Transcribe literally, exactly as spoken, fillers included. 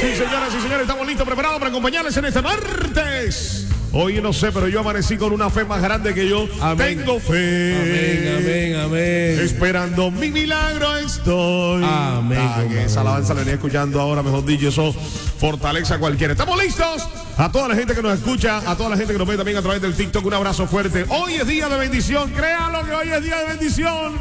Sí, señoras y señores, estamos listos, preparados para acompañarles en este martes. Hoy no sé, pero yo amanecí con una fe más grande que yo. Amén. Tengo fe. Amén, amén, amén. Esperando mi milagro estoy. Amén. Ah, que esa alabanza la venía escuchando ahora, mejor dicho, eso fortaleza cualquiera. ¿Estamos listos? A toda la gente que nos escucha, a toda la gente que nos ve también a través del TikTok, un abrazo fuerte. Hoy es día de bendición, créanlo que hoy es día de bendición.